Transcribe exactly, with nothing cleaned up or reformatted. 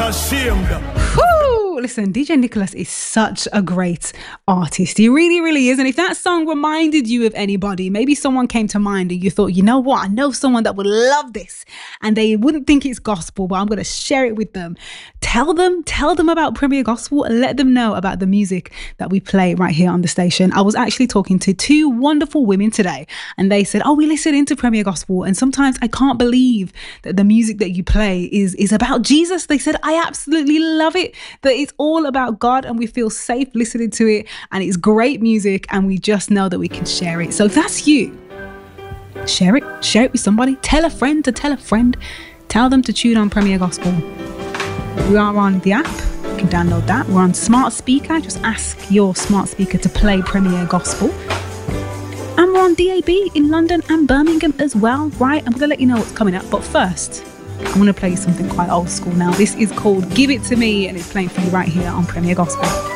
ashamed. Woo! Listen, D J Nicholas is such a great artist. He really, really is. And if that song reminded you of anybody, maybe someone came to mind and you thought, you know what, I know someone that would love this and they wouldn't think it's gospel, but I'm going to share it with them. Tell them, tell them about Premier Gospel and let them know about the music that we play right here on the station. I was actually talking to two wonderful women today and they said, oh, we listen into Premier Gospel and sometimes I can't believe that the music that you play is, is about Jesus. They said, I absolutely love it, that it's all about God and we feel safe listening to it and it's great music and we just know that we can share it. So if that's you, share it, share it with somebody, tell a friend to tell a friend, tell them to tune on Premier Gospel. We are on the app, you can download that. We're on smart speaker, just ask your smart speaker to play Premier Gospel. And we're on D A B in London and Birmingham as well, right? I'm going to let you know what's coming up, but first I'm going to play you something quite old school now. This is called Give It To Me and it's playing for you right here on Premier Gospel.